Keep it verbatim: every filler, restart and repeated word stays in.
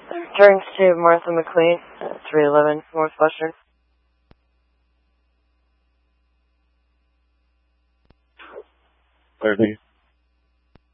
Drinks to Martha McLean, three eleven Northwestern. thirty.